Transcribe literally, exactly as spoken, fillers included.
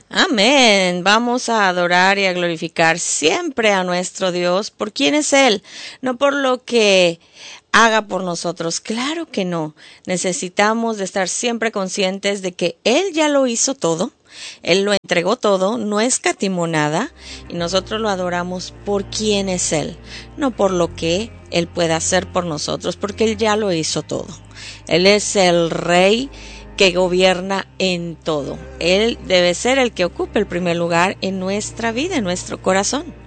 Amén. Vamos a adorar y a glorificar siempre a nuestro Dios por quién es Él, no por lo que haga por nosotros. Claro que no. Necesitamos de estar siempre conscientes de que Él ya lo hizo todo. Él lo entregó todo, no escatimó nada, y nosotros lo adoramos por quién es Él, no por lo que Él pueda hacer por nosotros, porque Él ya lo hizo todo. Él es el Rey que gobierna en todo. Él debe ser el que ocupe el primer lugar en nuestra vida, en nuestro corazón.